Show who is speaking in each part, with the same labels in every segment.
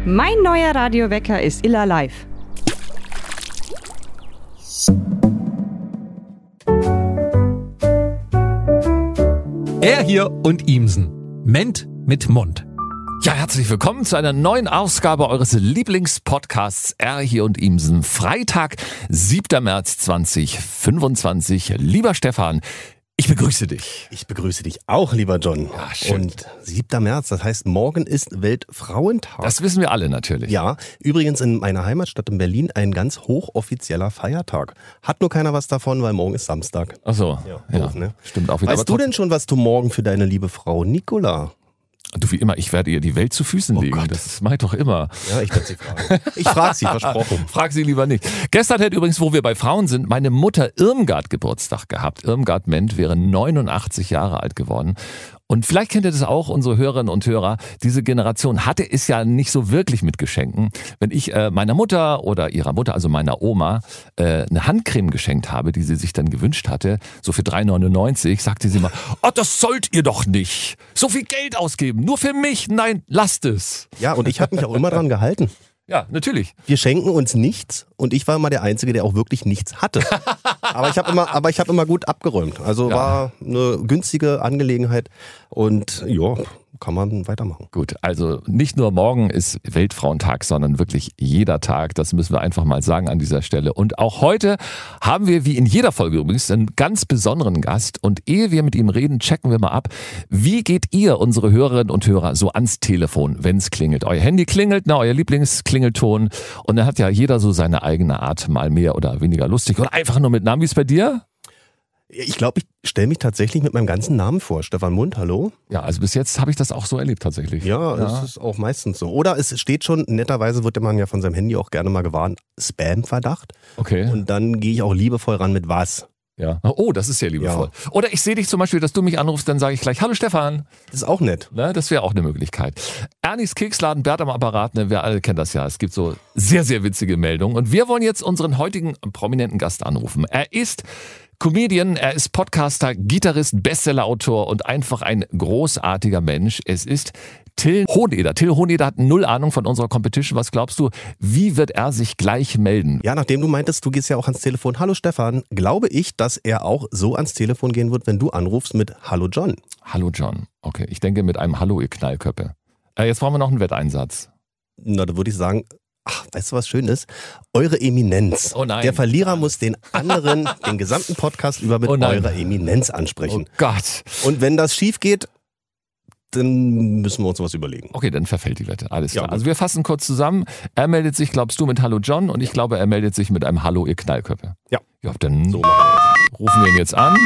Speaker 1: Mein neuer Radiowecker ist Illa Live.
Speaker 2: Er hier und Ihmsen. Ment mit Mund.
Speaker 3: Ja, herzlich willkommen zu einer neuen Ausgabe eures Lieblingspodcasts Er hier und Ihmsen. Freitag, 7. März 2025. Lieber Stefan, ich begrüße dich.
Speaker 4: Ich begrüße dich auch, lieber John.
Speaker 3: Ja, schön.
Speaker 4: Und 7. März, das heißt, morgen ist Weltfrauentag.
Speaker 3: Das wissen wir alle natürlich.
Speaker 4: Ja, übrigens in meiner Heimatstadt in Berlin ein ganz hochoffizieller Feiertag. Hat nur keiner was davon, weil morgen ist Samstag.
Speaker 3: Ach so, ja,
Speaker 4: doof, ne?
Speaker 3: Stimmt auch wieder.
Speaker 4: Weißt du denn schon, was du morgen für deine liebe Frau Nicola?
Speaker 3: Du, wie immer, ich werde ihr die Welt zu Füßen legen.
Speaker 4: Gott.
Speaker 3: Das mache ich doch immer.
Speaker 4: Ja, ich werde sie fragen. Ich frage sie, versprochen.
Speaker 3: Frag sie lieber nicht. Gestern hat übrigens, wo wir bei Frauen sind, meine Mutter Irmgard Geburtstag gehabt. Irmgard Ment wäre 89 Jahre alt geworden. Und vielleicht kennt ihr das auch, unsere Hörerinnen und Hörer. Diese Generation hatte es ja nicht so wirklich mit Geschenken. Wenn ich meiner Mutter oder ihrer Mutter, also meiner Oma, eine Handcreme geschenkt habe, die sie sich dann gewünscht hatte, so für 3,99, sagte sie immer, oh, das sollt ihr doch nicht. So viel Geld ausgeben, nur für mich. Nein, lasst es.
Speaker 4: Ja, und ich habe mich auch immer dran gehalten.
Speaker 3: Ja, natürlich.
Speaker 4: Wir schenken uns nichts und ich war immer der Einzige, der auch wirklich nichts hatte. Aber ich habe immer gut abgeräumt. Also war eine günstige Angelegenheit und ja, kann man weitermachen.
Speaker 3: Gut, also nicht nur morgen ist Weltfrauentag, sondern wirklich jeder Tag. Das müssen wir einfach mal sagen an dieser Stelle. Und auch heute haben wir, wie in jeder Folge übrigens, einen ganz besonderen Gast. Und ehe wir mit ihm reden, checken wir mal ab, wie geht ihr, unsere Hörerinnen und Hörer, so ans Telefon, wenn es klingelt? Euer Handy klingelt, euer Lieblingsklingelton. Und dann hat ja jeder so seine eigene Art, mal mehr oder weniger lustig oder einfach nur mit Namen. Wie ist es bei dir?
Speaker 4: Ich glaube, ich stelle mich tatsächlich mit meinem ganzen Namen vor. Stefan Mund, hallo?
Speaker 3: Ja, also bis jetzt habe ich das auch so erlebt tatsächlich.
Speaker 4: Ja, das ist auch meistens so. Oder es steht schon, netterweise wird man ja von seinem Handy auch gerne mal gewarnt, Spam-Verdacht.
Speaker 3: Okay.
Speaker 4: Und dann gehe ich auch liebevoll ran mit was.
Speaker 3: Ja. Oh, das ist sehr liebevoll. Ja. Oder ich sehe dich zum Beispiel, dass du mich anrufst, dann sage ich gleich, hallo Stefan.
Speaker 4: Das ist auch nett.
Speaker 3: Ne, das wäre auch eine Möglichkeit. Ernies Keksladen, Bert am Apparat, ne, wir alle kennen das ja. Es gibt so sehr, sehr witzige Meldungen. Und wir wollen jetzt unseren heutigen prominenten Gast anrufen. Er ist Comedian, er ist Podcaster, Gitarrist, Bestsellerautor und einfach ein großartiger Mensch. Es ist Till Hoheneder. Till Hoheneder hat null Ahnung von unserer Competition. Was glaubst du, wie wird er sich gleich melden?
Speaker 4: Ja, nachdem du meintest, du gehst ja auch ans Telefon. Hallo Stefan, glaube ich, dass er auch so ans Telefon gehen wird, wenn du anrufst mit Hallo John.
Speaker 3: Hallo John. Okay, ich denke mit einem Hallo, ihr Knallköppe. Jetzt brauchen wir noch einen Wetteinsatz.
Speaker 4: Na, da würde ich sagen, ach, weißt du, was schön ist? Eure Eminenz.
Speaker 3: Oh nein.
Speaker 4: Der Verlierer muss den anderen den gesamten Podcast über mit eurer Eminenz ansprechen.
Speaker 3: Oh Gott.
Speaker 4: Und wenn das schief geht, dann müssen wir uns was überlegen.
Speaker 3: Okay, dann verfällt die Wette. Alles klar.
Speaker 4: Ja,
Speaker 3: also wir fassen kurz zusammen. Er meldet sich, glaubst du, mit Hallo John und ich glaube, er meldet sich mit einem Hallo, ihr Knallköppe.
Speaker 4: Ja.
Speaker 3: Ja, dann
Speaker 4: So machen wir
Speaker 3: rufen wir ihn jetzt an.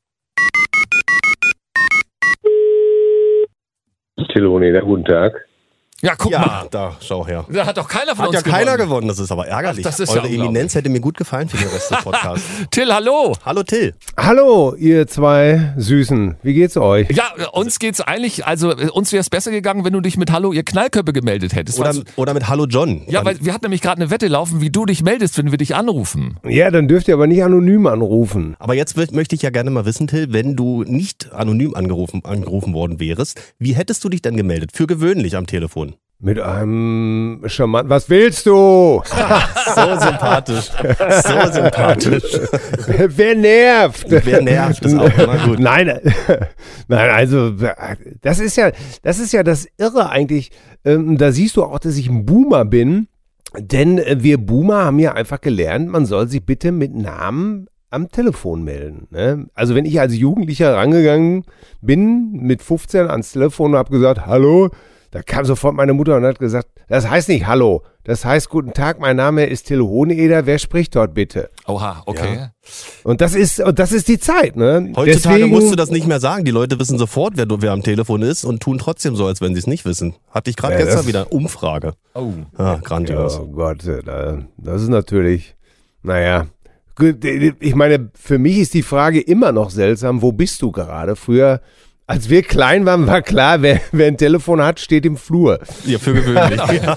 Speaker 5: Till Hoheneder, guten Tag.
Speaker 3: Ja, guck
Speaker 4: ja,
Speaker 3: mal.
Speaker 4: da, schau her.
Speaker 3: Da hat doch keiner von
Speaker 4: Hat
Speaker 3: uns
Speaker 4: ja keiner gewonnen, das ist aber ärgerlich.
Speaker 3: Ach, das ist
Speaker 4: Eure
Speaker 3: ja
Speaker 4: Eminenz hätte mir gut gefallen für den Rest des Podcasts.
Speaker 3: Till, hallo.
Speaker 4: Hallo Till.
Speaker 6: Hallo, ihr zwei Süßen. Wie geht's euch?
Speaker 3: Ja, uns geht's eigentlich, also uns wäre es besser gegangen, wenn du dich mit Hallo, ihr Knallköppe gemeldet hättest.
Speaker 4: Oder mit Hallo John.
Speaker 3: Ja, weil wir hatten nämlich gerade eine Wette laufen, wie du dich meldest, wenn wir dich anrufen.
Speaker 6: Ja, dann dürft ihr aber nicht anonym anrufen.
Speaker 4: Aber jetzt möchte ich ja gerne mal wissen, Till, wenn du nicht anonym angerufen worden wärst, wie hättest du dich denn gemeldet? Für gewöhnlich am Telefon.
Speaker 6: Mit einem charmanten, was willst du?
Speaker 4: So sympathisch. So sympathisch.
Speaker 6: Wer nervt?
Speaker 4: Wer nervt, ist auch immer gut.
Speaker 6: Nein, also das ist ja das Irre eigentlich. Da siehst du auch, dass ich ein Boomer bin. Denn wir Boomer haben ja einfach gelernt, man soll sich bitte mit Namen am Telefon melden. Ne? Also wenn ich als Jugendlicher rangegangen bin, mit 15 ans Telefon und habe gesagt, hallo, da kam sofort meine Mutter und hat gesagt, das heißt nicht Hallo, das heißt Guten Tag, mein Name ist Till Hoheneder, wer spricht dort bitte?
Speaker 3: Oha, okay.
Speaker 4: Ja.
Speaker 6: Und das ist die Zeit, ne?
Speaker 4: Heutzutage musst du das nicht mehr sagen. Die Leute wissen sofort, wer am Telefon ist und tun trotzdem so, als wenn sie es nicht wissen. Hatte ich gerade gestern wieder Umfrage.
Speaker 3: Oh.
Speaker 4: Ja, grandios.
Speaker 6: Oh Gott, das ist natürlich, naja. Ich meine, für mich ist die Frage immer noch seltsam, wo bist du gerade? Früher Als wir klein waren, war klar, wer ein Telefon hat, steht im Flur.
Speaker 4: Ja, für gewöhnlich.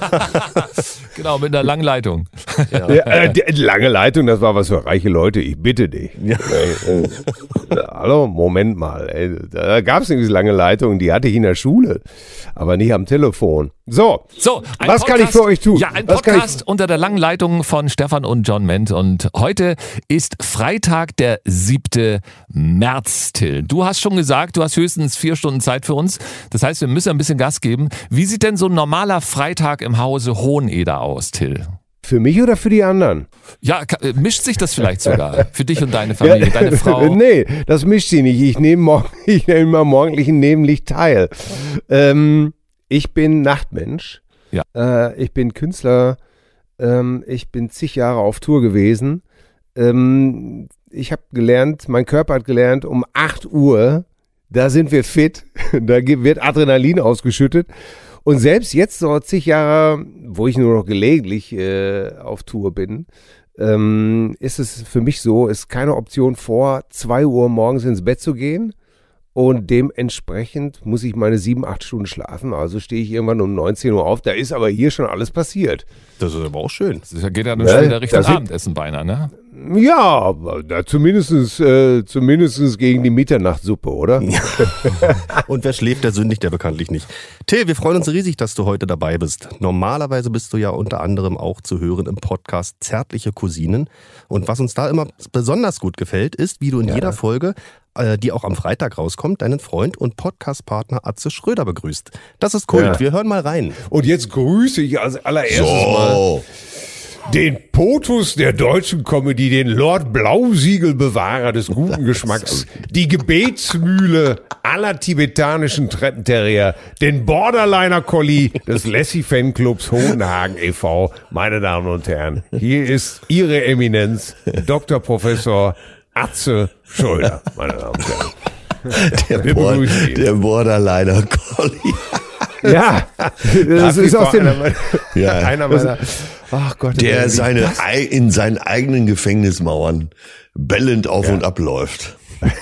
Speaker 3: Genau, mit einer langen Leitung.
Speaker 6: Lange Leitung, das war was für reiche Leute, ich bitte dich.
Speaker 4: Ja.
Speaker 6: Hallo, Moment mal. Da gab es nämlich lange Leitungen, die hatte ich in der Schule, aber nicht am Telefon. So, was
Speaker 3: Podcast,
Speaker 6: kann ich für euch tun?
Speaker 3: Ja, ein
Speaker 6: Was kann
Speaker 3: Podcast unter der langen Leitung von Stefan und John Ment. Und heute ist Freitag, der 7. März, Till. Du hast schon gesagt, du hast höchstens 4 Stunden Zeit für uns. Das heißt, wir müssen ein bisschen Gas geben. Wie sieht denn so ein normaler Freitag im Hause Hoheneder aus, Till?
Speaker 6: Für mich oder für die anderen?
Speaker 3: Ja, mischt sich das vielleicht sogar für dich und deine Familie, deine Frau?
Speaker 6: Nee, das mischt sie nicht. Ich nehme am morgendlichen Nebenlicht teil. Ich bin Nachtmensch.
Speaker 3: Ja.
Speaker 6: Ich bin Künstler. Ich bin zig Jahre auf Tour gewesen. Ich habe gelernt, mein Körper hat gelernt, um 8 Uhr, da sind wir fit. Da wird Adrenalin ausgeschüttet. Und selbst jetzt, so zig Jahre, wo ich nur noch gelegentlich auf Tour bin, ist es für mich so, ist keine Option vor 2 Uhr morgens ins Bett zu gehen. Und dementsprechend muss ich meine 7-8 Stunden schlafen. Also stehe ich irgendwann um 19 Uhr auf. Da ist aber hier schon alles passiert.
Speaker 4: Das ist aber auch schön.
Speaker 3: Das geht ja dann schon wieder Richtung Abendessen beinahe, ne?
Speaker 6: Ja, aber zumindest gegen die Mitternachtssuppe, oder?
Speaker 4: Ja. Und wer schläft, der sündigt ja bekanntlich nicht. Till, wir freuen uns riesig, dass du heute dabei bist. Normalerweise bist du ja unter anderem auch zu hören im Podcast Zärtliche Cousinen. Und was uns da immer besonders gut gefällt, ist, wie du in jeder Folge, die auch am Freitag rauskommt, deinen Freund und Podcastpartner Atze Schröder begrüßt. Das ist Kult.
Speaker 6: Ja.
Speaker 4: Wir hören mal rein.
Speaker 6: Und jetzt grüße ich als allererstes mal den POTUS der deutschen Comedy, den Lord Blausiegelbewahrer des guten Geschmacks, die Gebetsmühle aller tibetanischen Treppenterrier, den Borderliner Collie des Lassie Fanclubs Hohenhagen e.V. Meine Damen und Herren, hier ist Ihre Eminenz, Dr. Professor Atze Schröder, meine Damen und Herren.
Speaker 7: Der Borderliner Collie.
Speaker 6: Ja, das ist aus dem
Speaker 7: einer
Speaker 6: meiner. Ach Gott,
Speaker 7: der in seinen eigenen Gefängnismauern bellend auf und ab läuft.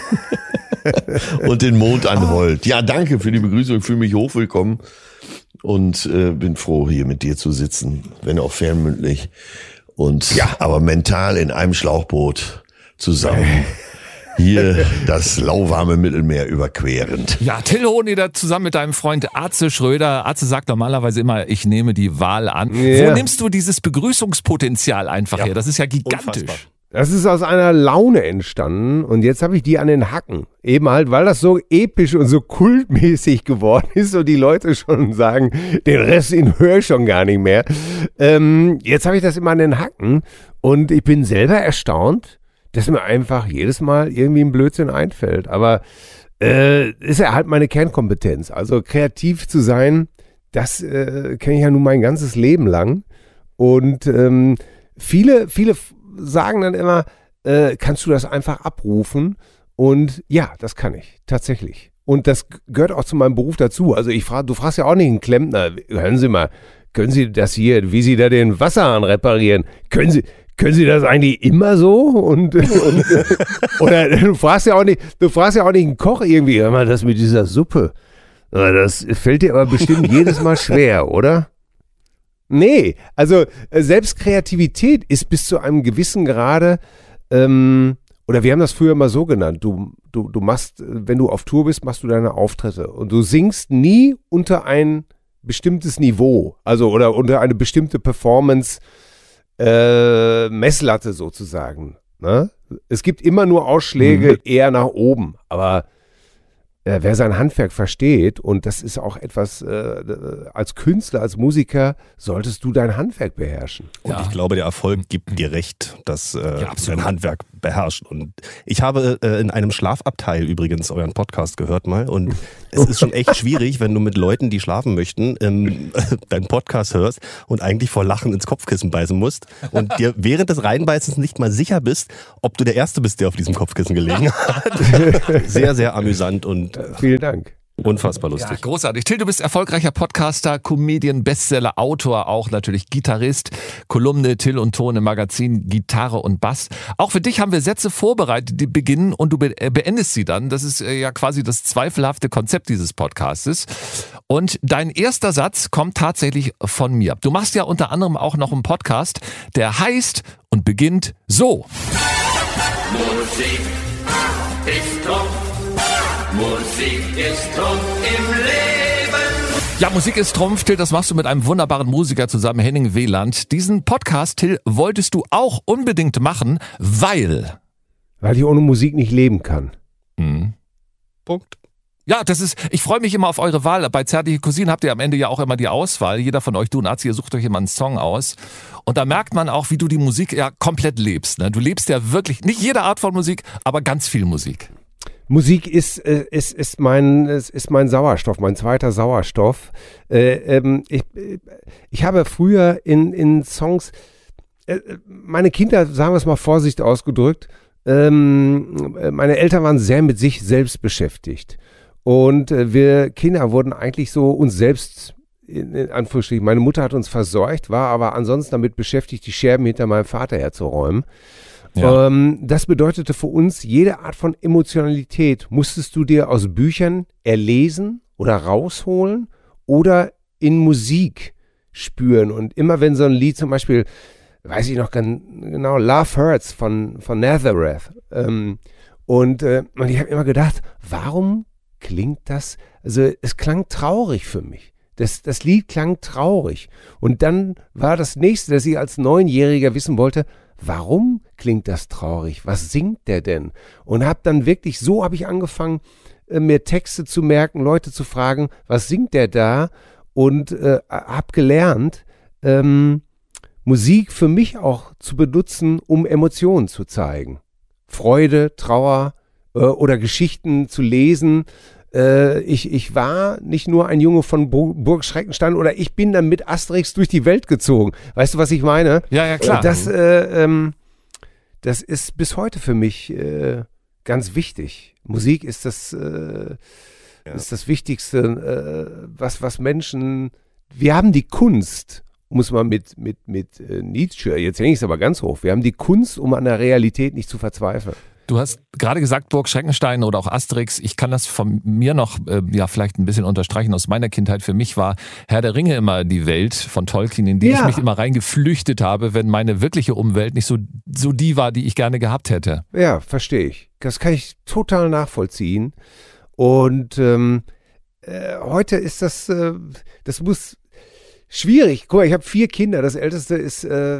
Speaker 7: Und den Mond anheult. Ja, danke für die Begrüßung. Ich fühle mich hochwillkommen und bin froh, hier mit dir zu sitzen, wenn auch fernmündlich. Und aber mental in einem Schlauchboot zusammen. Hier das lauwarme Mittelmeer überquerend.
Speaker 3: Ja, Till Hoheneder zusammen mit deinem Freund Atze Schröder. Atze sagt normalerweise immer, ich nehme die Wahl an.
Speaker 6: Ja.
Speaker 3: Wo nimmst du dieses Begrüßungspotenzial einfach her? Das ist ja gigantisch.
Speaker 4: Unfassbar.
Speaker 6: Das ist aus einer Laune entstanden und jetzt habe ich die an den Hacken. Eben halt, weil das so episch und so kultmäßig geworden ist und die Leute schon sagen, den Rest den höre ich schon gar nicht mehr. Jetzt habe ich das immer an den Hacken und ich bin selber erstaunt, dass mir einfach jedes Mal irgendwie ein Blödsinn einfällt. Aber ist ja halt meine Kernkompetenz. Also kreativ zu sein, das kenne ich ja nun mein ganzes Leben lang. Und viele sagen dann immer, kannst du das einfach abrufen? Und ja, das kann ich, tatsächlich. Und das gehört auch zu meinem Beruf dazu. Also du fragst ja auch nicht einen Klempner, hören Sie mal, können Sie das hier, wie Sie da den Wasserhahn reparieren, können Sie das eigentlich immer so? Oder du fragst ja auch nicht einen Koch irgendwie, hör mal, das mit dieser Suppe, das fällt dir aber bestimmt jedes Mal schwer, oder? Nee, also selbst Kreativität ist bis zu einem gewissen Grade, oder wir haben das früher mal so genannt, du machst, wenn du auf Tour bist, machst du deine Auftritte und du singst nie unter ein bestimmtes Niveau, also oder unter eine bestimmte Performance Messlatte sozusagen. Ne? Es gibt immer nur Ausschläge eher nach oben, aber wer sein Handwerk versteht, und das ist auch etwas, als Künstler, als Musiker, solltest du dein Handwerk beherrschen.
Speaker 4: Und ich glaube, der Erfolg gibt dir recht, dass du dein Handwerk beherrscht. Und ich habe in einem Schlafabteil übrigens euren Podcast gehört mal. Und es ist schon echt schwierig, wenn du mit Leuten, die schlafen möchten, deinen Podcast hörst und eigentlich vor Lachen ins Kopfkissen beißen musst und dir während des Reinbeißens nicht mal sicher bist, ob du der Erste bist, der auf diesem Kopfkissen gelegen hat. Sehr, sehr amüsant und
Speaker 6: vielen Dank.
Speaker 4: Unfassbar
Speaker 3: Ja,
Speaker 4: lustig.
Speaker 3: großartig. Till, du bist erfolgreicher Podcaster, Comedian, Bestseller, Autor, auch natürlich Gitarrist, Kolumne Till und Ton im Magazin Gitarre und Bass. Auch für dich haben wir Sätze vorbereitet, die beginnen und du beendest sie dann. Das ist ja quasi das zweifelhafte Konzept dieses Podcastes. Und dein erster Satz kommt tatsächlich von mir. Du machst ja unter anderem auch noch einen Podcast, der heißt und beginnt so.
Speaker 8: Musik ist Trumpf, Musik ist Trumpf im Leben.
Speaker 3: Ja, Musik ist Trumpf, Till, das machst du mit einem wunderbaren Musiker zusammen, Henning Wieland. Diesen Podcast, Till, wolltest du auch unbedingt machen, weil
Speaker 6: ich ohne Musik nicht leben kann.
Speaker 4: Punkt.
Speaker 3: Ja, ich freue mich immer auf eure Wahl. Bei Zärtliche Cousinen habt ihr am Ende ja auch immer die Auswahl. Jeder von euch, du und Azi, ihr sucht euch immer einen Song aus. Und da merkt man auch, wie du die Musik ja komplett lebst. Ne? Du lebst ja wirklich, nicht jede Art von Musik, aber ganz viel Musik.
Speaker 6: Musik ist mein Sauerstoff, mein zweiter Sauerstoff. Ich habe früher in Songs, meine Kinder, sagen wir es mal vorsichtig ausgedrückt, meine Eltern waren sehr mit sich selbst beschäftigt. Und wir Kinder wurden eigentlich so uns selbst, in Anführungsstrichen, meine Mutter hat uns versorgt, war aber ansonsten damit beschäftigt, die Scherben hinter meinem Vater herzuräumen. Ja. Das bedeutete für uns, jede Art von Emotionalität musstest du dir aus Büchern erlesen oder rausholen oder in Musik spüren. Und immer wenn so ein Lied zum Beispiel, weiß ich noch genau, Love Hurts von Nazareth. Und ich habe immer gedacht, warum klingt das? Also es klang traurig für mich. Das Lied klang traurig. Und dann war das nächste, dass ich als 9-Jähriger wissen wollte, warum klingt das traurig? Was singt der denn? Und habe dann wirklich, so habe ich angefangen, mir Texte zu merken, Leute zu fragen, was singt der da? Und habe gelernt, Musik für mich auch zu benutzen, um Emotionen zu zeigen. Freude, Trauer oder Geschichten zu lesen. Ich war nicht nur ein Junge von Burg Schreckenstein oder ich bin dann mit Asterix durch die Welt gezogen. Weißt du, was ich meine?
Speaker 3: Ja, klar.
Speaker 6: Das ist bis heute für mich ganz wichtig. Musik ist das Wichtigste, was Menschen, wir haben die Kunst, um es mal mit Nietzsche, jetzt hänge ich es aber ganz hoch, wir haben die Kunst, um an der Realität nicht zu verzweifeln.
Speaker 3: Du hast gerade gesagt, Burg Schreckenstein oder auch Asterix. Ich kann das von mir noch vielleicht ein bisschen unterstreichen aus meiner Kindheit. Für mich war Herr der Ringe immer die Welt von Tolkien, in die ich mich immer reingeflüchtet habe, wenn meine wirkliche Umwelt nicht so die war, die ich gerne gehabt hätte.
Speaker 6: Ja, verstehe ich. Das kann ich total nachvollziehen. Und heute ist das muss schwierig. Guck mal, ich habe 4 Kinder. Das älteste ist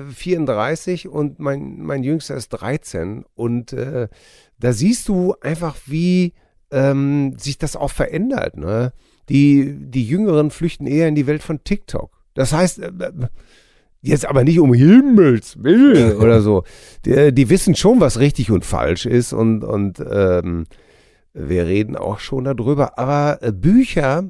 Speaker 6: 34 und mein jüngster ist 13. Und da siehst du einfach, wie sich das auch verändert. Ne? Die Jüngeren flüchten eher in die Welt von TikTok. Das heißt, jetzt aber nicht um Himmels Willen oder so. Die wissen schon, was richtig und falsch ist. Und wir reden auch schon darüber. Aber Bücher,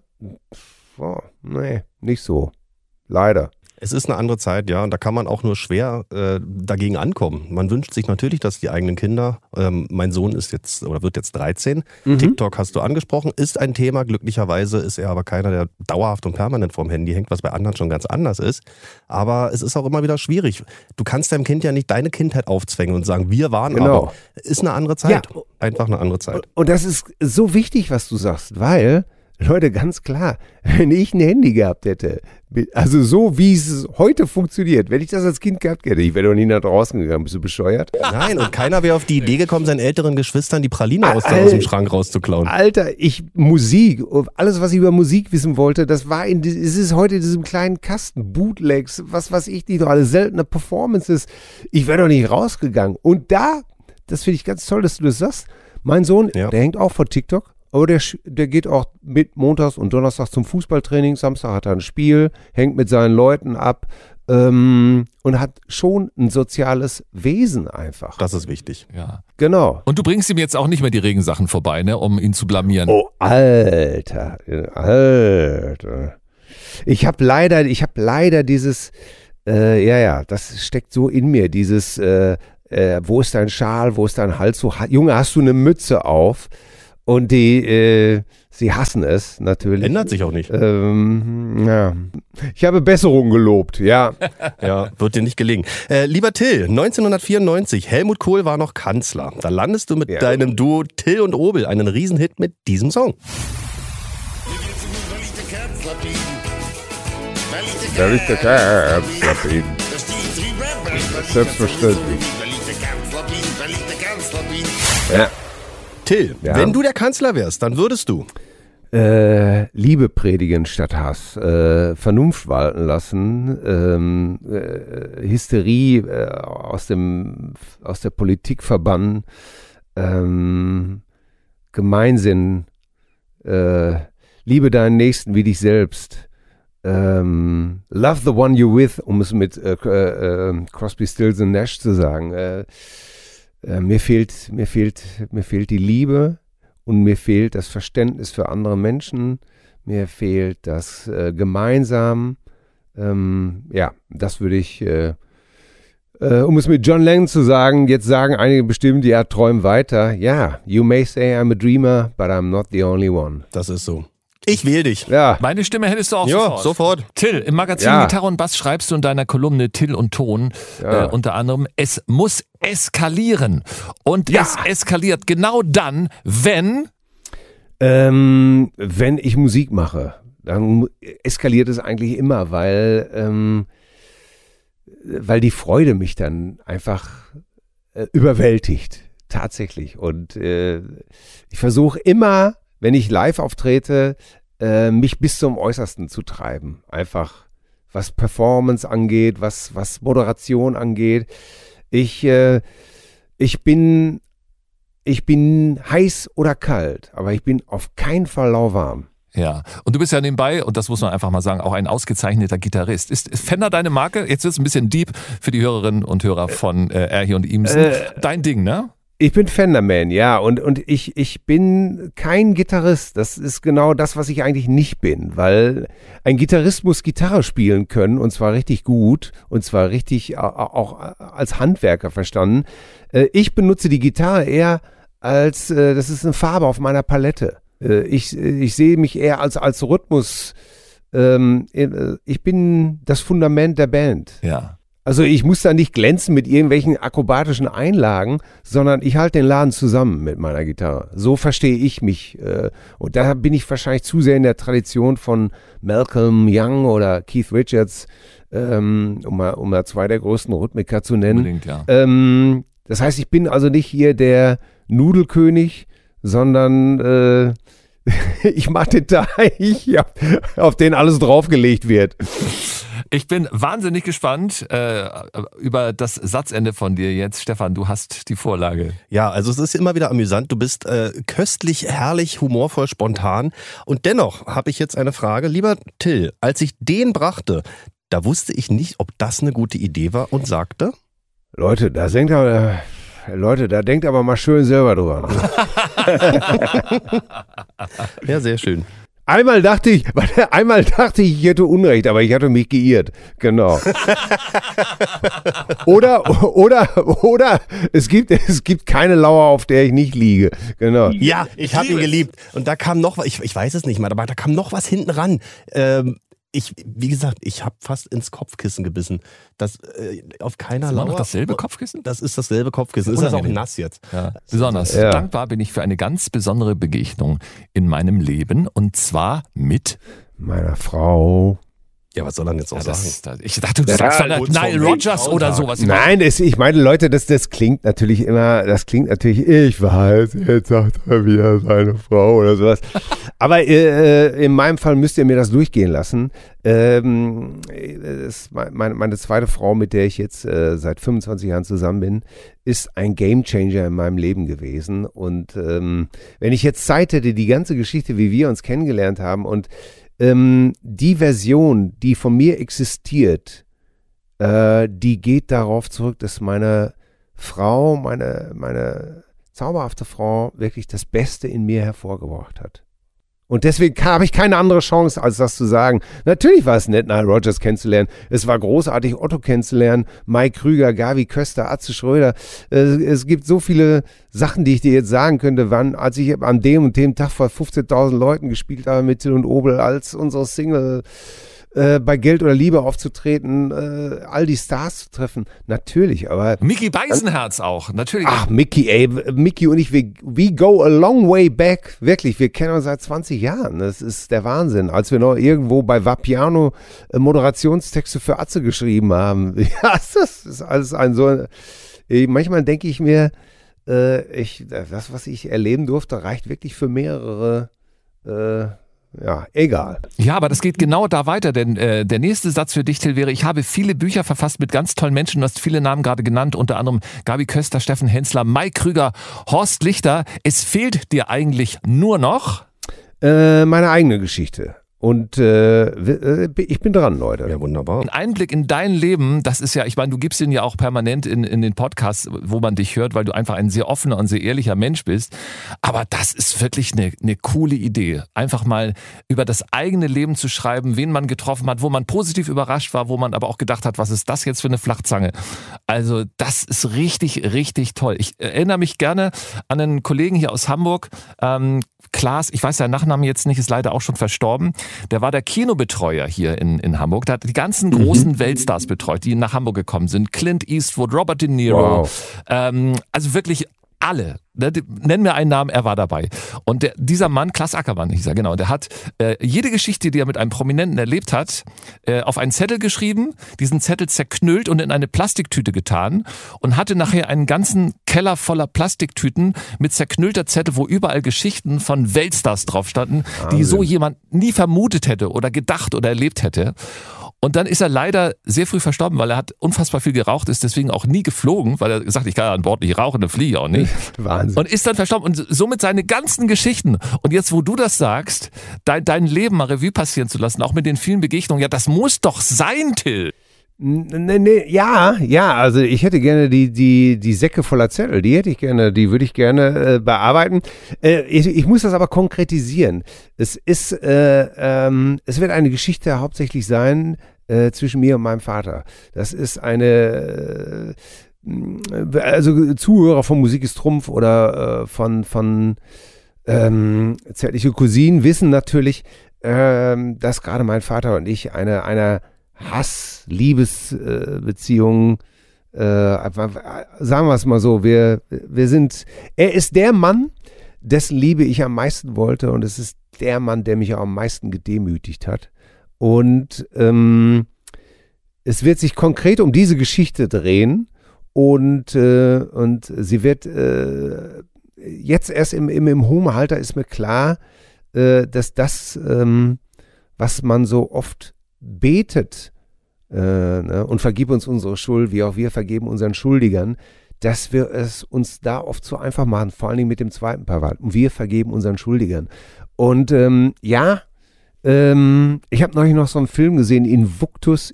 Speaker 6: nee, nicht so. Leider.
Speaker 4: Es ist eine andere Zeit, ja, und da kann man auch nur schwer dagegen ankommen. Man wünscht sich natürlich, dass die eigenen Kinder, mein Sohn ist jetzt oder wird jetzt 13, TikTok hast du angesprochen, ist ein Thema, glücklicherweise ist er aber keiner, der dauerhaft und permanent vorm Handy hängt, was bei anderen schon ganz anders ist, aber es ist auch immer wieder schwierig. Du kannst deinem Kind ja nicht deine Kindheit aufzwängen und sagen, wir waren aber, ist eine andere Zeit, einfach eine andere Zeit.
Speaker 6: Und das ist so wichtig, was du sagst, weil Leute, ganz klar, wenn ich ein Handy gehabt hätte, also so wie es heute funktioniert, wenn ich das als Kind gehabt hätte, ich wäre doch nie nach draußen gegangen, bist du bescheuert?
Speaker 4: Nein, und keiner wäre auf die Idee gekommen, seinen älteren Geschwistern die Praline aus dem Schrank rauszuklauen.
Speaker 6: Alter, Musik, alles, was ich über Musik wissen wollte, es ist heute in diesem kleinen Kasten, Bootlegs, was weiß ich, die doch alle seltene Performances, ich wäre doch nicht rausgegangen. Und das finde ich ganz toll, dass du das sagst, mein Sohn, der hängt auch vor TikTok. Aber der geht auch mit montags und donnerstags zum Fußballtraining, Samstag hat er ein Spiel, hängt mit seinen Leuten ab und hat schon ein soziales Wesen einfach.
Speaker 4: Das ist wichtig.
Speaker 3: Ja.
Speaker 6: Genau.
Speaker 3: Und du bringst ihm jetzt auch nicht mehr die Regensachen vorbei, ne, um ihn zu blamieren.
Speaker 6: Oh, Alter. Ich habe leider dieses, das steckt so in mir, dieses, wo ist dein Schal, wo ist dein Hals, so, Junge, hast du eine Mütze auf? Und sie hassen es natürlich.
Speaker 4: Ändert sich auch nicht.
Speaker 6: Ja. Ich habe Besserung gelobt, ja.
Speaker 4: Ja, wird dir nicht gelingen. Lieber Till, 1994, Helmut Kohl war noch Kanzler. Da landest du mit deinem Duo Till und Obel einen Riesenhit mit diesem Song.
Speaker 6: Weil ich der Kanzler bin. Selbstverständlich. Ja.
Speaker 4: Till, wenn du der Kanzler wärst, dann würdest du
Speaker 6: Liebe predigen statt Hass, Vernunft walten lassen, Hysterie aus der Politik verbannen, Gemeinsinn, liebe deinen Nächsten wie dich selbst, love the one you're with, um es mit Crosby, Stills und Nash zu sagen. Mir fehlt die Liebe und mir fehlt das Verständnis für andere Menschen. Mir fehlt das Gemeinsam. Das würde ich, um es mit John Lennon zu sagen, jetzt sagen einige bestimmt, ja, träum weiter. Ja, you may say I'm a dreamer, but I'm not the only one.
Speaker 4: Das ist so. Ich wähle dich.
Speaker 6: Ja.
Speaker 3: Meine Stimme hättest du auch
Speaker 4: sofort.
Speaker 3: Till, im Magazin Gitarre und Bass schreibst du in deiner Kolumne Till und Ton unter anderem, es muss eskalieren. Und es eskaliert genau dann, wenn
Speaker 6: ich Musik mache. Dann eskaliert es eigentlich immer, weil die Freude mich dann einfach überwältigt. Tatsächlich. Und ich versuche immer, wenn ich live auftrete, mich bis zum Äußersten zu treiben. Einfach, was Performance angeht, was Moderation angeht. Ich bin heiß oder kalt, aber ich bin auf keinen Fall lauwarm.
Speaker 3: Ja, und du bist ja nebenbei, und das muss man einfach mal sagen, auch ein ausgezeichneter Gitarrist. Ist Fender deine Marke? Jetzt wird es ein bisschen deep für die Hörerinnen und Hörer von Erhi und Ihmsen. Dein Ding, ne?
Speaker 6: Ich bin Fenderman, ja, und ich bin kein Gitarrist. Das ist genau das, was ich eigentlich nicht bin, weil ein Gitarrist muss Gitarre spielen können, und zwar richtig gut, und zwar richtig auch als Handwerker verstanden. Ich benutze die Gitarre eher als, das ist eine Farbe auf meiner Palette. Ich sehe mich eher als Rhythmus. Ich bin das Fundament der Band.
Speaker 3: Ja.
Speaker 6: Also ich muss da nicht glänzen mit irgendwelchen akrobatischen Einlagen, sondern ich halte den Laden zusammen mit meiner Gitarre. So verstehe ich mich. Und da bin ich wahrscheinlich zu sehr in der Tradition von Malcolm Young oder Keith Richards, um mal zwei der größten Rhythmiker zu nennen.
Speaker 3: Unbedingt, ja.
Speaker 6: Das heißt, ich bin also nicht hier der Nudelkönig, sondern ich mache den Teich, auf den alles draufgelegt wird.
Speaker 3: Ich bin wahnsinnig gespannt über das Satzende von dir jetzt. Stefan, du hast die Vorlage.
Speaker 4: Ja, also es ist immer wieder amüsant. Du bist köstlich, herrlich, humorvoll, spontan. Und dennoch habe ich jetzt eine Frage. Lieber Till, als ich den brachte, da wusste ich nicht, ob das eine gute Idee war und sagte...
Speaker 6: Leute, da denkt aber mal schön selber drüber.
Speaker 4: Ja, sehr schön.
Speaker 6: Einmal dachte ich, ich hätte Unrecht, aber ich hatte mich geirrt. Genau. Oder es gibt keine Lauer, auf der ich nicht liege. Genau.
Speaker 4: Ja, ich habe ihn geliebt. Und da kam noch was, ich weiß es nicht mal, aber da kam noch was hinten ran. Wie gesagt, ich habe fast ins Kopfkissen gebissen. Das auf keiner Lauer.
Speaker 3: Ist noch dasselbe Kopfkissen?
Speaker 4: Das ist dasselbe Kopfkissen. Ist das auch nass jetzt?
Speaker 3: Ja. Besonders dankbar bin ich für eine ganz besondere Begegnung in meinem Leben, und zwar mit
Speaker 6: meiner Frau.
Speaker 4: Ja, was soll er jetzt auch sagen?
Speaker 3: Ich dachte, du sagst Nile Rodgers oder sowas.
Speaker 6: Nein, ich meine, Leute, das klingt natürlich, ich weiß, jetzt sagt er wieder seine Frau oder sowas. Aber in meinem Fall müsst ihr mir das durchgehen lassen. Meine zweite Frau, mit der ich jetzt seit 25 Jahren zusammen bin, ist ein Gamechanger in meinem Leben gewesen. Und wenn ich jetzt Zeit hätte, die ganze Geschichte, wie wir uns kennengelernt haben, und die Version, die von mir existiert, die geht darauf zurück, dass meine Frau, meine zauberhafte Frau, wirklich das Beste in mir hervorgebracht hat. Und deswegen habe ich keine andere Chance, als das zu sagen. Natürlich war es nett, Nile Rodgers kennenzulernen. Es war großartig, Otto kennenzulernen, Mike Krüger, Gavi Köster, Atze Schröder. Es gibt so viele Sachen, die ich dir jetzt sagen könnte, als ich an dem und dem Tag vor 15.000 Leuten gespielt habe mit Till und Obel, als unsere Single bei Geld oder Liebe aufzutreten, all die Stars zu treffen. Natürlich, aber...
Speaker 3: Mickey Beisenherz auch, natürlich.
Speaker 6: Ach, Mickey und ich, we go a long way back. Wirklich, wir kennen uns seit 20 Jahren. Das ist der Wahnsinn. Als wir noch irgendwo bei Vapiano Moderationstexte für Atze geschrieben haben. Ja, das ist alles manchmal denke ich mir, das, was ich erleben durfte, reicht wirklich für mehrere... Ja, egal.
Speaker 3: Ja, aber das geht genau da weiter, denn der nächste Satz für dich, Till, wäre: Ich habe viele Bücher verfasst mit ganz tollen Menschen, du hast viele Namen gerade genannt, unter anderem Gabi Köster, Steffen Hensler, Mike Krüger, Horst Lichter. Es fehlt dir eigentlich nur noch?
Speaker 6: Meine eigene Geschichte. Und ich bin dran, Leute.
Speaker 4: Ja, wunderbar.
Speaker 3: Ein Einblick in dein Leben, das ist ja, ich meine, du gibst ihn ja auch permanent in den Podcasts, wo man dich hört, weil du einfach ein sehr offener und sehr ehrlicher Mensch bist. Aber das ist wirklich eine coole Idee. Einfach mal über das eigene Leben zu schreiben, wen man getroffen hat, wo man positiv überrascht war, wo man aber auch gedacht hat, was ist das jetzt für eine Flachzange? Also das ist richtig, richtig toll. Ich erinnere mich gerne an einen Kollegen hier aus Hamburg, Klaas, ich weiß seinen Nachnamen jetzt nicht, ist leider auch schon verstorben. Der war der Kinobetreuer hier in Hamburg. Der hat die ganzen großen Weltstars betreut, die nach Hamburg gekommen sind. Clint Eastwood, Robert De Niro.
Speaker 6: Wow.
Speaker 3: Also wirklich alle. Nenn mir einen Namen, er war dabei. Und dieser Mann, Klaas Ackermann, hieß er, genau, der hat jede Geschichte, die er mit einem Prominenten erlebt hat, auf einen Zettel geschrieben, diesen Zettel zerknüllt und in eine Plastiktüte getan und hatte nachher einen ganzen Keller voller Plastiktüten mit zerknüllter Zettel, wo überall Geschichten von Weltstars drauf standen, die so jemand nie vermutet hätte oder gedacht oder erlebt hätte. Und dann ist er leider sehr früh verstorben, weil er hat unfassbar viel geraucht, ist deswegen auch nie geflogen, weil er gesagt hat, ich kann an Bord nicht rauchen, dann fliege ich auch nicht.
Speaker 6: Wahnsinn.
Speaker 3: Und ist dann verstorben und somit seine ganzen Geschichten. Und jetzt, wo du das sagst, dein Leben mal Revue passieren zu lassen, auch mit den vielen Begegnungen, ja, das muss doch sein, Till.
Speaker 6: Ja, also ich hätte gerne die Säcke voller Zettel, die würde ich gerne bearbeiten. Ich muss das aber konkretisieren. Es wird eine Geschichte hauptsächlich sein zwischen mir und meinem Vater. Das ist also Zuhörer von Musik ist Trumpf oder von Zärtliche Cousinen wissen natürlich, dass gerade mein Vater und ich einer Hass-Liebes-Beziehung, sagen wir es mal so, er ist der Mann, dessen Liebe ich am meisten wollte, und es ist der Mann, der mich auch am meisten gedemütigt hat. Und es wird sich konkret um diese Geschichte drehen, und sie wird jetzt erst im hohen Alter ist mir klar, dass das, was man so oft betet, und vergib uns unsere Schuld, wie auch wir vergeben unseren Schuldigern, dass wir es uns da oft so einfach machen, vor allen Dingen mit dem zweiten Part. Und wir vergeben unseren Schuldigern. Und ich habe neulich noch so einen Film gesehen, Invictus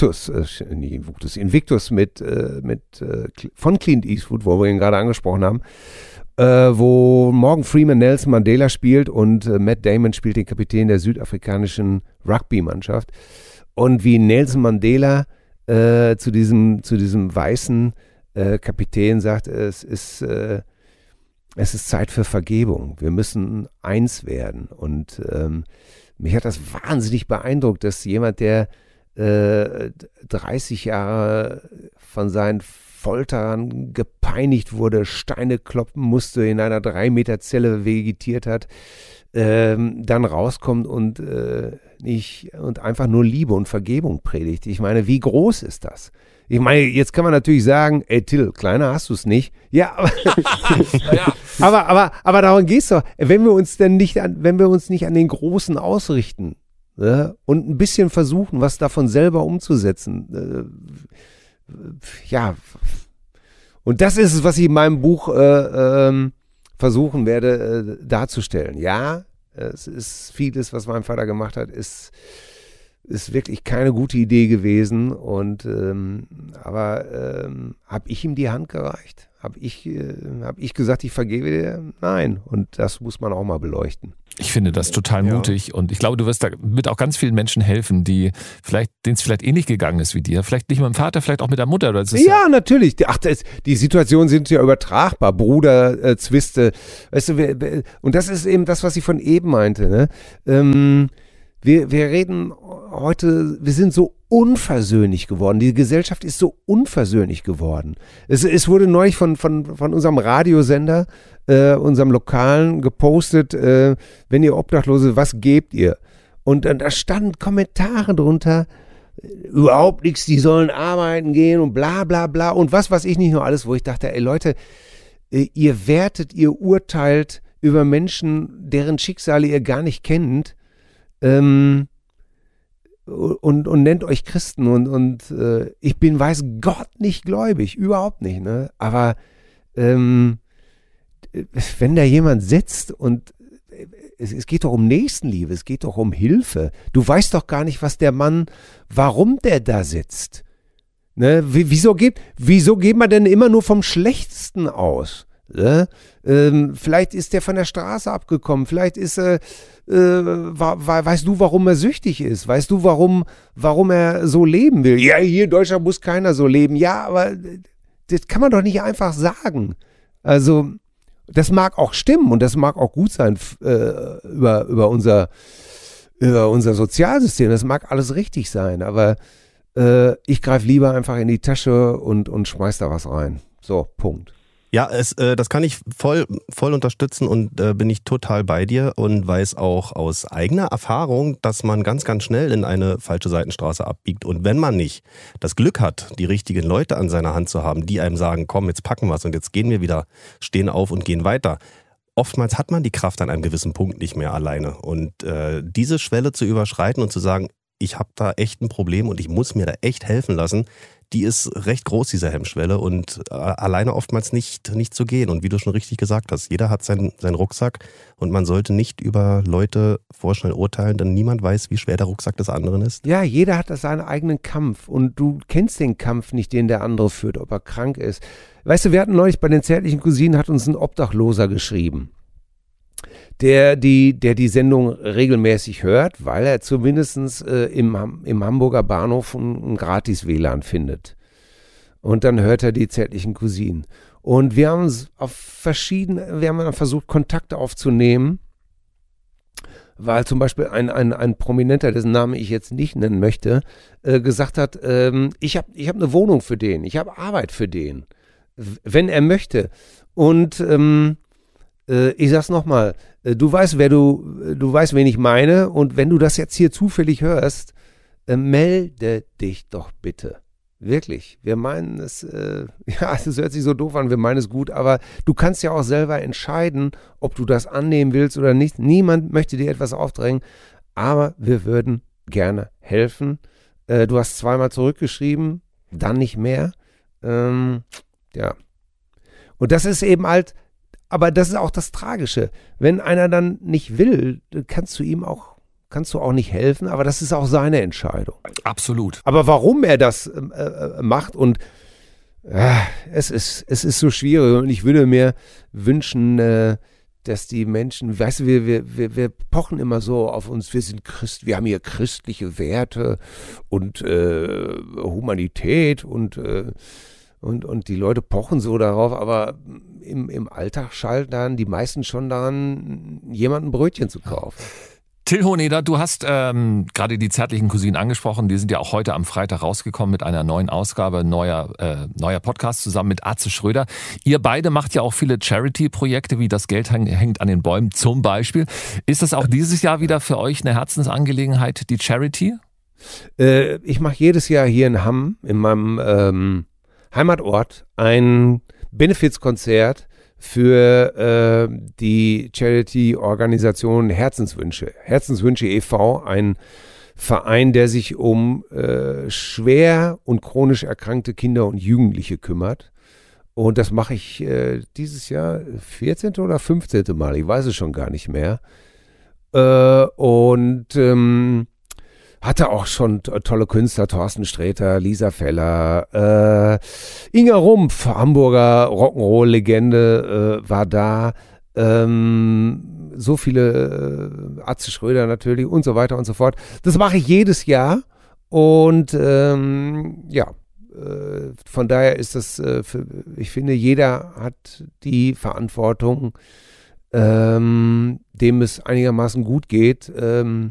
Speaker 6: von Clint Eastwood, wo wir ihn gerade angesprochen haben, wo Morgan Freeman Nelson Mandela spielt und Matt Damon spielt den Kapitän der südafrikanischen Rugby-Mannschaft. Und wie Nelson Mandela zu diesem weißen Kapitän sagt, es ist Zeit für Vergebung. Wir müssen eins werden. Und mich hat das wahnsinnig beeindruckt, dass jemand, der 30 Jahre von seinen Folterern gepeinigt wurde, Steine kloppen musste, in einer 3-Meter-Zelle vegetiert hat, dann rauskommt und einfach nur Liebe und Vergebung predigt. Ich meine, wie groß ist das? Ich meine, jetzt kann man natürlich sagen, ey Till, kleiner hast du es nicht. Ja, aber darum geht's doch. Wenn wir uns nicht an den Großen ausrichten, und ein bisschen versuchen, was davon selber umzusetzen, und das ist es, was ich in meinem Buch versuchen werde darzustellen. Ja, es ist vieles, was mein Vater gemacht hat, ist ist wirklich keine gute Idee gewesen. Und aber habe ich ihm die Hand gereicht? Habe ich gesagt, ich vergebe dir? Nein. Und das muss man auch mal beleuchten.
Speaker 3: Ich finde das total mutig und ich glaube, du wirst damit auch ganz vielen Menschen helfen, denen es vielleicht ähnlich gegangen ist wie dir. Vielleicht nicht mit dem Vater, vielleicht auch mit der Mutter. Das ist
Speaker 6: natürlich. Die Situationen sind ja übertragbar. Bruder, Zwiste. Weißt du, und das ist eben das, was ich von eben meinte. Ne? Wir reden heute, wir sind so unversöhnlich geworden. Die Gesellschaft ist so unversöhnlich geworden. Es wurde neulich von unserem Radiosender, unserem Lokalen, gepostet, wenn ihr Obdachlose, was gebt ihr? Und da standen Kommentare drunter, überhaupt nichts, die sollen arbeiten gehen und bla bla bla und was weiß ich nicht nur alles, wo ich dachte, ey Leute, ihr wertet, ihr urteilt über Menschen, deren Schicksale ihr gar nicht kennt, und nennt euch Christen und ich bin, weiß Gott, nicht gläubig, überhaupt nicht, ne? Aber wenn da jemand sitzt und es geht doch um Nächstenliebe, es geht doch um Hilfe. Du weißt doch gar nicht, was der Mann, warum der da sitzt. Ne? Wieso geht man denn immer nur vom Schlechtesten aus? Ne? Vielleicht ist der von der Straße abgekommen, vielleicht ist weißt du, warum er süchtig ist? Weißt du, warum er so leben will? Ja, hier in Deutschland muss keiner so leben. Ja, aber das kann man doch nicht einfach sagen. Also, das mag auch stimmen und das mag auch gut sein über unser Sozialsystem. Das mag alles richtig sein, aber ich greife lieber einfach in die Tasche und schmeiß da was rein. So, Punkt.
Speaker 4: Ja, das kann ich voll unterstützen und bin ich total bei dir und weiß auch aus eigener Erfahrung, dass man ganz, ganz schnell in eine falsche Seitenstraße abbiegt. Und wenn man nicht das Glück hat, die richtigen Leute an seiner Hand zu haben, die einem sagen, komm, jetzt packen wir es und jetzt gehen wir wieder, stehen auf und gehen weiter. Oftmals hat man die Kraft an einem gewissen Punkt nicht mehr alleine. Und diese Schwelle zu überschreiten und zu sagen, ich habe da echt ein Problem und ich muss mir da echt helfen lassen, die ist recht groß, diese Hemmschwelle und alleine oftmals nicht zu gehen. Und wie du schon richtig gesagt hast, jeder hat seinen Rucksack und man sollte nicht über Leute vorschnell urteilen, denn niemand weiß, wie schwer der Rucksack des anderen ist.
Speaker 6: Ja, jeder hat seinen eigenen Kampf und du kennst den Kampf nicht, den der andere führt, ob er krank ist. Weißt du, wir hatten neulich bei den zärtlichen Cousinen, hat uns ein Obdachloser geschrieben, der die Sendung regelmäßig hört, weil er zumindest im Hamburger Bahnhof ein Gratis-WLAN findet. Und dann hört er die zärtlichen Cousinen. Und wir haben dann versucht, Kontakte aufzunehmen, weil zum Beispiel ein Prominenter, dessen Namen ich jetzt nicht nennen möchte, gesagt hat, ich hab eine Wohnung für den, ich habe Arbeit für den, wenn er möchte. Und ich sag's nochmal, du weißt, wen ich meine, und wenn du das jetzt hier zufällig hörst, melde dich doch bitte. Wirklich. Wir meinen es, es hört sich so doof an, wir meinen es gut, aber du kannst ja auch selber entscheiden, ob du das annehmen willst oder nicht. Niemand möchte dir etwas aufdrängen, aber wir würden gerne helfen. Du hast 2-mal zurückgeschrieben, dann nicht mehr. Ja. Und das ist eben halt, aber das ist auch das Tragische. Wenn einer dann nicht will, kannst du auch nicht helfen, aber das ist auch seine Entscheidung.
Speaker 3: Absolut.
Speaker 6: Aber warum er das macht und es ist so schwierig und ich würde mir wünschen, dass die Menschen, weißt du, wir pochen immer so auf uns, wir sind Christ, wir haben hier christliche Werte und Humanität und die Leute pochen so darauf, aber im Alltag schalten dann die meisten schon daran, jemandem Brötchen zu kaufen.
Speaker 3: Till Hohneder, du hast gerade die zärtlichen Cousinen angesprochen. Die sind ja auch heute am Freitag rausgekommen mit einer neuen Ausgabe, neuer Podcast zusammen mit Atze Schröder. Ihr beide macht ja auch viele Charity-Projekte, wie das Geld hängt an den Bäumen zum Beispiel. Ist das auch dieses Jahr wieder für euch eine Herzensangelegenheit, die Charity?
Speaker 6: Ich mache jedes Jahr hier in Hamm, in meinem Heimatort, ein Benefizkonzert für die Charity-Organisation Herzenswünsche. Herzenswünsche e.V., ein Verein, der sich um schwer und chronisch erkrankte Kinder und Jugendliche kümmert. Und das mache ich dieses Jahr 14. oder 15. Mal, ich weiß es schon gar nicht mehr. hatte auch schon tolle Künstler, Thorsten Sträter, Lisa Feller, Inga Rumpf, Hamburger Rock'n'Roll-Legende, war da. So viele, Atze Schröder natürlich und so weiter und so fort. Das mache ich jedes Jahr und von daher ist das, ich finde, jeder hat die Verantwortung, dem es einigermaßen gut geht,